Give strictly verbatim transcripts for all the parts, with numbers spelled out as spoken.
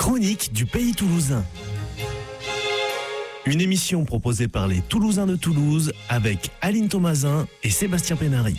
Chronique du pays toulousain. Une émission proposée par les Toulousains de Toulouse avec Aline Thomasin et Sébastien Pénary.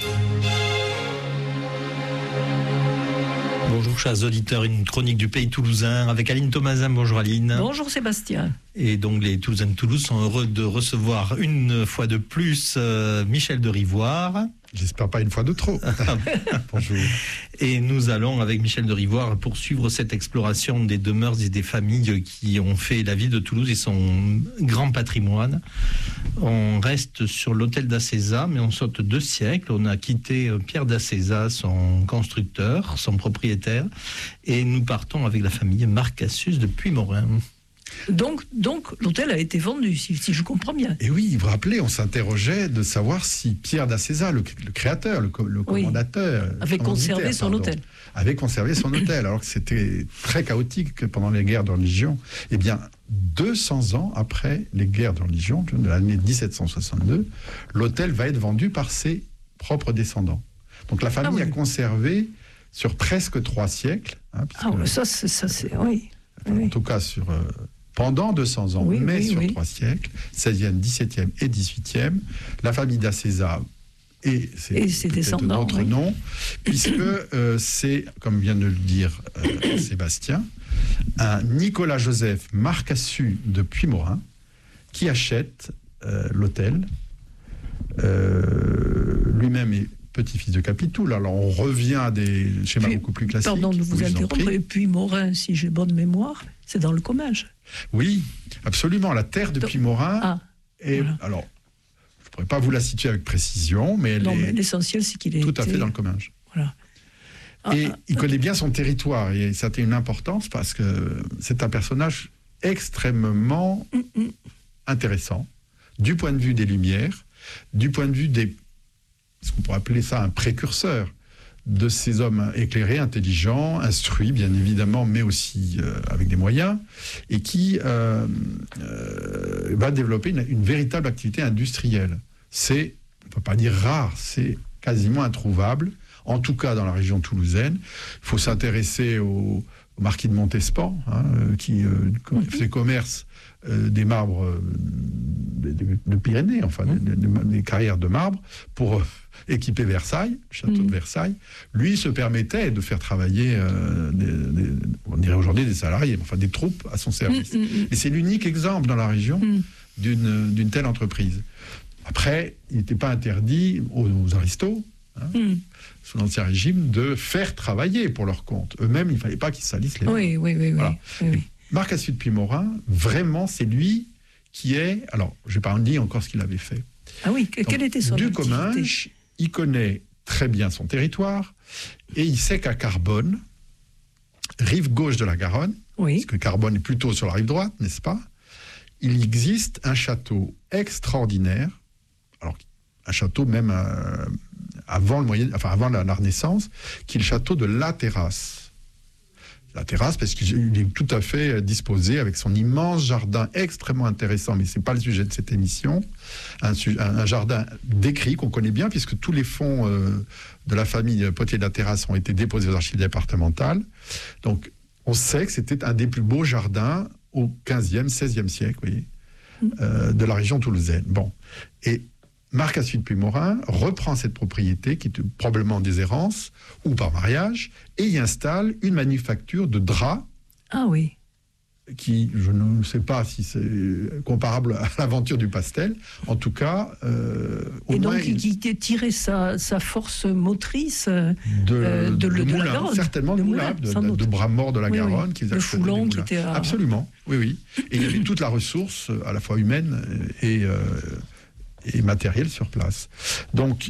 Bonjour chers auditeurs, une chronique du pays toulousain avec Aline Thomasin. Bonjour Aline. Bonjour Sébastien. Et donc les Toulousains de Toulouse sont heureux de recevoir une fois de plus euh, Michel de Rivoire. J'espère pas une fois de trop. Bonjour. Et nous allons avec Michel de Rivoire poursuivre cette exploration des demeures et des familles qui ont fait la ville de Toulouse et son grand patrimoine. On reste sur l'hôtel d'Acéza, mais on saute deux siècles. On a quitté Pierre d'Acéza, son constructeur, son propriétaire, et nous partons avec la famille Marcassus de Puymorin. Donc, donc l'hôtel a été vendu, si, si je comprends bien. Et oui, vous vous rappelez, on s'interrogeait de savoir si Pierre d'Acéza, le, le créateur, le, le commandateur, oui, avait conservé son pardon, hôtel. avait conservé son hôtel, alors que c'était très chaotique pendant les guerres de religion. Eh bien, deux cents ans après les guerres de religion, de l'année dix-sept cent soixante-deux, l'hôtel va être vendu par ses propres descendants. Donc la famille ah oui. a conservé sur presque trois siècles. Hein, ah oui, ça, c'est, ça c'est... Oui. Enfin, oui. En tout cas, sur... Euh, pendant deux cents ans, oui, mais oui, sur oui. trois siècles, seizième, dix-septième et dix-huitième, la famille d'Acéza et ses, et ses descendants, d'autres oui. noms, puisque euh, c'est, comme vient de le dire euh, Sébastien, un Nicolas-Joseph Marcassus de Puymorin qui achète euh, l'hôtel. Euh, lui-même est petit-fils de Capitoul. Alors on revient à des schémas puis, beaucoup plus classiques. Pardon de vous interrompre, et Puymorin, si j'ai bonne mémoire, c'est dans le Comminges. Oui, absolument. La terre de Puymorin ah, est... Voilà. Alors, je ne pourrais pas vous la situer avec précision, mais elle non, est mais l'essentiel, c'est qu'il est tout été... à fait dans le Comminges. Voilà. Ah, et ah, il ah, connaît bien son territoire, et ça a une importance parce que c'est un personnage extrêmement mm, mm. intéressant, du point de vue des Lumières, du point de vue des... ce qu'on pourrait appeler ça un précurseur de ces hommes éclairés, intelligents, instruits, bien évidemment, mais aussi euh, avec des moyens, et qui euh, euh, va développer une, une véritable activité industrielle. C'est, on ne peut pas dire rare, c'est quasiment introuvable, en tout cas dans la région toulousaine. Il faut s'intéresser au, au marquis de Montespan, hein, qui euh, mm-hmm. faisait commerce euh, des marbres euh, de, de, de Pyrénées, enfin, mm-hmm. des, des, des carrières de marbre, pour... Euh, équipé Versailles, le château mmh. de Versailles, lui se permettait de faire travailler, euh, des, des, on dirait aujourd'hui des salariés, enfin des troupes à son service. Mmh, mmh. Et c'est l'unique exemple dans la région mmh. d'une, d'une telle entreprise. Après, il n'était pas interdit aux, aux aristos, hein, mmh. sous l'Ancien Régime, de faire travailler pour leur compte. Eux-mêmes, il ne fallait pas qu'ils salissent les mains. Oui, oui, oui. Voilà. oui, oui. Marcassus de Puymorin, vraiment, c'est lui qui est... Alors, je n'ai pas dit encore ce qu'il avait fait. Ah oui, quelle Donc, était son du activité ? Comminges, il connaît très bien son territoire et il sait qu'à Carbonne, rive gauche de la Garonne, oui. parce que Carbonne est plutôt sur la rive droite, n'est-ce pas ? Il existe un château extraordinaire, alors un château même euh, avant, le moyen, enfin avant la, la Renaissance, qui est le château de La Terrasse. La Terrasse, parce qu'il est tout à fait disposé avec son immense jardin extrêmement intéressant, mais ce n'est pas le sujet de cette émission, un, un jardin décrit qu'on connaît bien, puisque tous les fonds euh, de la famille Potier de La Terrasse ont été déposés aux archives départementales. Donc, on sait que c'était un des plus beaux jardins au quinzième, seizième siècle, vous voyez, euh, de la région toulousaine. Bon. Et Marcassus de Puymorin reprend cette propriété, qui est probablement en déshérence, ou par mariage, et y installe une manufacture de draps. Ah oui. Qui, je ne sais pas si c'est comparable à l'aventure du pastel. En tout cas, euh, au et moins... donc, il, il tirait sa, sa force motrice de, euh, de, de, de moulin, la Garonne. Certainement de, de moulin, de, de, de bras morts de la oui, Garonne. Oui. Qu'ils le foulon qui était... À... Absolument, oui, oui. Et il y avait toute la ressource, à la fois humaine et... Euh, et matériel sur place. Donc,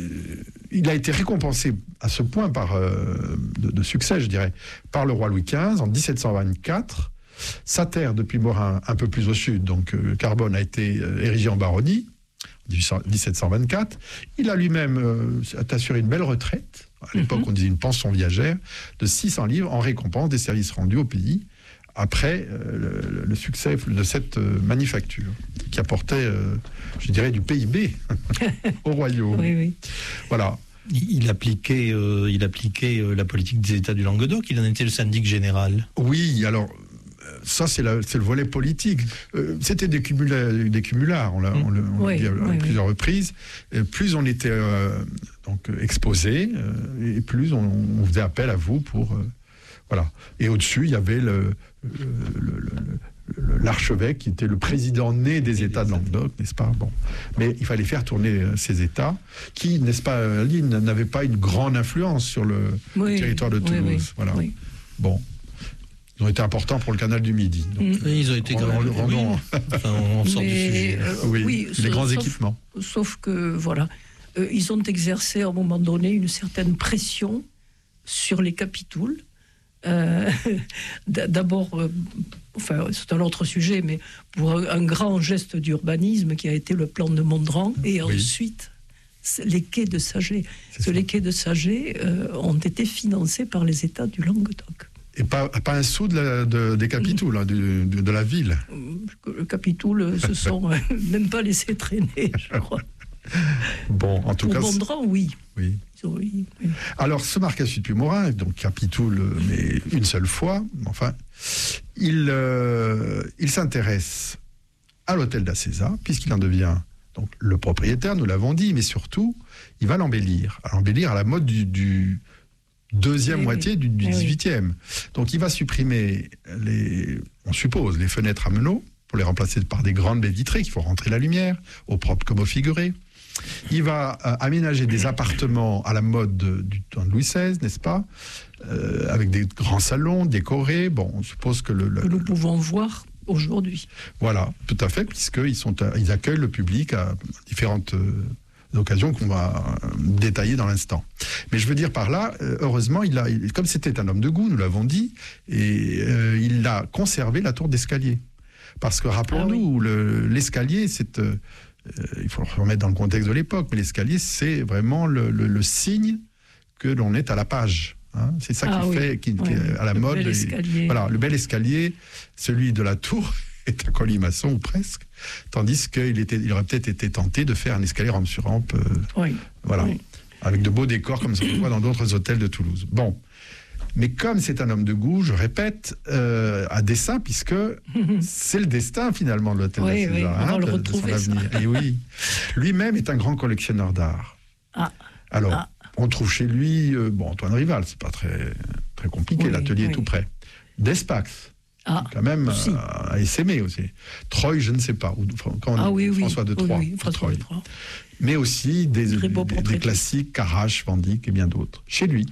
il a été récompensé à ce point par, euh, de, de succès, je dirais, par le roi Louis quinze en dix-sept cent vingt-quatre. Sa terre de Puymorin, un peu plus au sud, donc euh, Carbonne, a été euh, érigée en baronnie en dix-sept cent vingt-quatre. Il a lui-même euh, assuré une belle retraite. À l'époque, mm-hmm. on disait une pension viagère de six cents livres en récompense des services rendus au pays. Après euh, le, le succès de cette euh, manufacture, qui apportait, euh, je dirais, du P I B au royaume. Oui, oui. Voilà. Il appliquait, euh, il appliquait euh, la politique des États du Languedoc. Il en était le syndic général. Oui, alors ça c'est, la, c'est le volet politique. Euh, c'était des, cumula, des cumulards, on l'a, on l'a, on l'a oui, dit à oui, plusieurs oui. reprises. Et plus on était euh, donc exposé, euh, et plus on, on faisait appel à vous pour euh, voilà. Et au-dessus, il y avait le, le, le, le l'archevêque qui était le président né des États de Languedoc, n'est-ce pas? Bon, mais il fallait faire tourner ces États qui, n'est-ce pas, Aline, n'avaient pas une grande influence sur le oui, territoire de Toulouse. Oui, oui, voilà. Oui. Bon, ils ont été importants pour le canal du Midi. Donc, Mm. Et ils ont été rendons- grands. rendons- Enfin, on sort du Mais, sujet. euh, oui, oui, les sauf- grands sauf- équipements. Sauf que, voilà, euh, ils ont exercé à un moment donné une certaine pression sur les capitouls. Euh, d'abord, euh, enfin, c'est un autre sujet, mais pour un, un grand geste d'urbanisme qui a été le plan de Mondran, et Oui. ensuite c'est les quais de Saget. C'est Parce que ça. les quais de Saget euh, ont été financés par les États du Languedoc. Et pas, pas un sou de la- de- des capitouls, hein, du- de, de la ville. Le capitouls se sont euh, même pas laissés traîner, je crois. Bon, en tout Pour cas, c'est- Mondran, oui. oui. Oui, oui. Alors, ce Marquess de Puimorin, donc Capitoul, mais une seule fois, enfin, il, euh, il s'intéresse à l'hôtel d'Acésa, puisqu'il en devient donc le propriétaire, nous l'avons dit, mais surtout, il va l'embellir, à l'embellir à la mode du, du deuxième Oui, moitié oui. du, du Eh oui. dix-huitième. Donc, il va supprimer les, on suppose, les fenêtres à meneaux, pour les remplacer par des grandes baies vitrées qui font rentrer la lumière, au propre comme au figuré. Il va euh, aménager des appartements à la mode de- du temps de Louis seize, n'est-ce pas, euh, avec des grands salons décorés. Bon, on suppose que le, le- Que nous pouvons voir aujourd'hui. voilà, tout à fait, puisqu'ils sont, à- ils accueillent le public à différentes euh, occasions qu'on va euh, détailler dans l'instant. Mais je veux dire par là, euh, heureusement, il a, il- comme c'était un homme de goût, nous l'avons dit, et euh, il a conservé la tour d'escalier. Parce que rappelons-nous, le- l'escalier, c'est euh, Euh, il faut le remettre dans le contexte de l'époque, mais l'escalier, c'est vraiment le, le- le signe que l'on est à la page. Hein. C'est ça Ah qui oui. fait, qui, qui Ouais, est à la le mode. bel Et- escalier. voilà, le bel escalier, celui de la tour, est un colimaçon ou presque, tandis qu'il était, il aurait peut-être été tenté de faire un escalier rampe sur rampe, euh, Oui. voilà, Oui. avec de beaux décors comme ça on voit dans d'autres hôtels de Toulouse. Bon. Mais comme c'est un homme de goût, je répète, euh, à dessein, puisque c'est le destin finalement de l'hôtel Oui, de oui, César, on va hein, le de- de son retrouver, ça. avenir. Et oui, lui-même est un grand collectionneur d'art. Ah. Alors, Ah. on trouve chez lui, euh, bon, Antoine Rival, c'est pas très, très compliqué, Oui, l'atelier oui. est tout près. Despax, Ah, quand même, aussi. euh, à essaimer aussi. Troyes, je ne sais pas, ou, quand on ah dit oui, oui. François de Oui, Troyes. oui, de François Troyes. de Troyes. Mais aussi des, Très beau des- des portrait. classiques, Carache, Van Dyck et bien d'autres. Chez lui.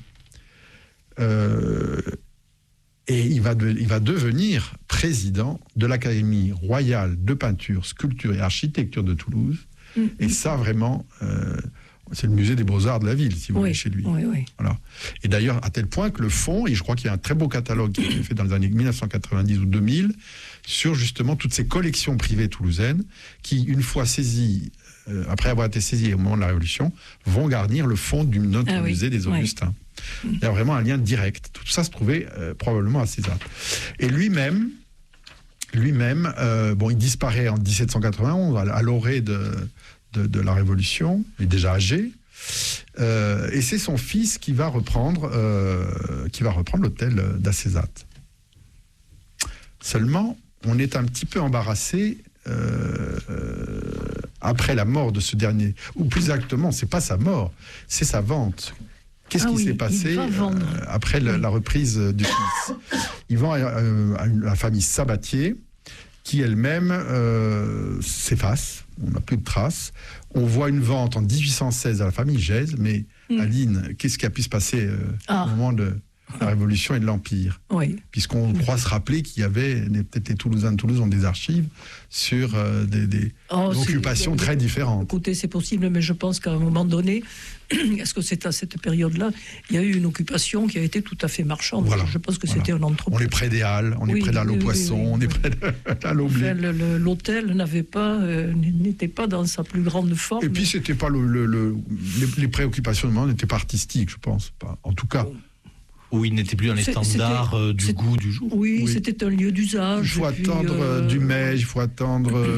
Euh, et il va, de- il va devenir président de l'Académie royale de peinture, sculpture et architecture de Toulouse. Mm. Et ça, vraiment, euh, c'est le musée des beaux-arts de la ville, si vous voulez, Oui, chez lui. oui, oui. Voilà. Et d'ailleurs, à tel point que le fonds, et je crois qu'il y a un très beau catalogue qui a été fait dans les années mille neuf cent quatre-vingt-dix ou deux mille, sur justement toutes ces collections privées toulousaines, qui, une fois saisies, euh, après avoir été saisies au moment de la Révolution, vont garnir le fonds du notre Ah oui, musée des oui. Augustins. Il y a vraiment un lien direct. Tout ça se trouvait euh, probablement à César. Et lui-même, lui-même, euh, bon, il disparaît en dix-sept cent quatre-vingt-onze, à, à l'orée de, de, de la Révolution. Il est déjà âgé. Euh, et c'est son fils qui va reprendre, euh, qui va reprendre l'hôtel d'Acézat. Seulement, on est un petit peu embarrassé euh, euh, après la mort de ce dernier, ou plus exactement, c'est pas sa mort, c'est sa vente. Qu'est-ce Ah qui oui, s'est il passé va vendre. euh, après la, Oui. la reprise du fils? Il vend à, euh, à une- à la famille Sabatier, qui elle-même euh, s'efface. On n'a plus de traces. On voit une vente en dix-huit cent seize à la famille Gèze, mais Mm. Aline, qu'est-ce qui a pu se passer euh, Ah. au moment de la Révolution et de l'Empire? Oui. Puisqu'on croit se rappeler qu'il y avait, peut-être les Toulousains de Toulouse ont des archives sur euh, des, des Oh, c'est- occupations très différentes. Écoutez, c'est possible, mais je pense qu'à un moment donné, est-ce que c'est à cette période-là, il y a eu une occupation qui a été tout à fait marchande. Voilà, Je pense que voilà. c'était un entrepôt. On est près des Halles, on est Oui, près de la oui, oui, Poisson, oui, oui, on est oui. près de la Laublé. Enfin, le- le- l'hôtel n'avait pas, euh, n'était pas dans sa plus grande forme. Et puis, c'était pas le, le- le- les, les préoccupations du moment n'étaient pas artistiques, je pense. Pas. En tout cas, Où il n'était plus dans les C'est- standards c'était- euh, du c'est- goût du jour. oui, oui. c'était un lieu d'usage. il faut et puis, attendre euh, euh, du mai, il faut attendre euh,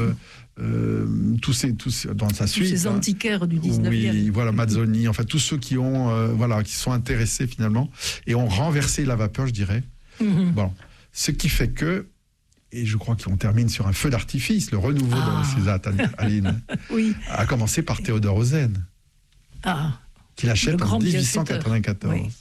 euh, tous ces, tous ces, dans sa Tous suite. ces hein. antiquaires du dix-neuvième. Oui, voilà, Mazzoni, enfin tous ceux qui ont, euh, voilà, qui sont intéressés finalement et ont renversé la vapeur, je dirais. Mhm. Bon, ce qui fait que, et je crois qu'on termine sur un feu d'artifice, le renouveau Ah. de César, Aline, Oui. a commencé par Théodore Ozen, Ah, qu'il Le achète en grand dix-huit cent quatre-vingt-quatorze. bienfaiteur.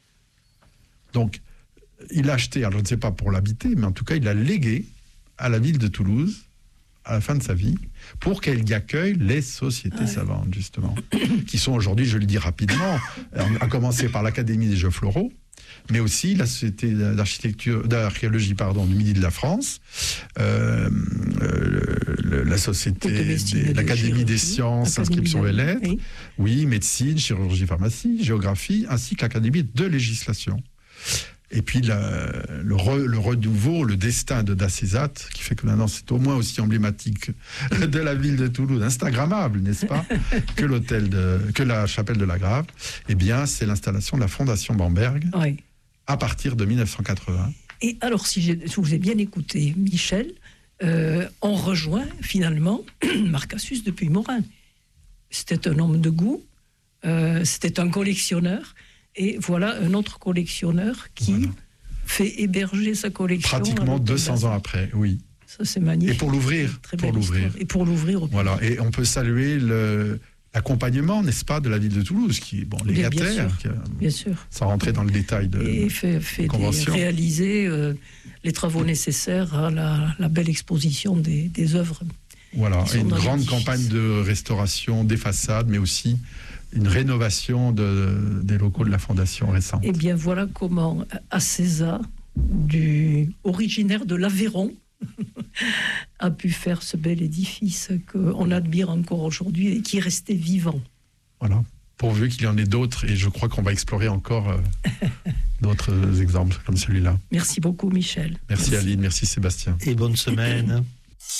Donc, il l'a acheté, alors je ne sais pas pour l'habiter, mais en tout cas, il l'a légué à la ville de Toulouse à la fin de sa vie pour qu'elle y accueille les sociétés Ouais. savantes, justement, qui sont aujourd'hui, je le dis rapidement, à commencer par l'Académie des Jeux Floraux, mais aussi la Société d'architecture, d'archéologie pardon, du Midi de la France, euh, euh, le- la Société, De médecine et des- de l'Académie des chirurgie, sciences, Académie inscription de- et lettres, oui. oui, médecine, chirurgie, pharmacie, géographie, ainsi que l'Académie de législation. Et puis la- le, re- le renouveau, le destin de Dacézat, qui fait que maintenant c'est au moins aussi emblématique de la ville de Toulouse, instagrammable, n'est-ce pas, que l'hôtel de, que la chapelle de la Grave. Eh bien, c'est l'installation de la Fondation Bamberg Oui. à partir de mille neuf cent quatre-vingts. Et alors, si, j'ai- si vous avez bien écouté Michel, euh, on rejoint finalement Marcassus de Puymorin. C'était un homme de goût, euh, c'était un collectionneur, et voilà un autre collectionneur qui Voilà. fait héberger sa collection. à Pratiquement l'hôtel deux cents ans d'Azat. après, oui. Ça, c'est magnifique. Et pour l'ouvrir, Très pour belle l'ouvrir. histoire. Et pour l'ouvrir au Voilà. Et on peut saluer le, l'accompagnement, n'est-ce pas, de la ville de Toulouse, qui est bon, Bien- bien légataire, sûr. qui a- Bien sûr. sans rentrer dans le détail de. Et fait, fait des- convention. réaliser euh, les travaux nécessaires à la, la belle exposition des, des œuvres. Voilà, Ils sont et une dans grande l'édifice. campagne de restauration des façades, mais aussi une rénovation de, des locaux de la fondation récente. Eh bien, voilà comment Acézat, du originaire de l'Aveyron, a pu faire ce bel édifice qu'on admire encore aujourd'hui et qui est resté vivant. Voilà, pourvu qu'il y en ait d'autres, et je crois qu'on va explorer encore euh, d'autres exemples comme celui-là. Merci beaucoup, Michel. Merci, Aline, merci Sébastien. Et bonne semaine.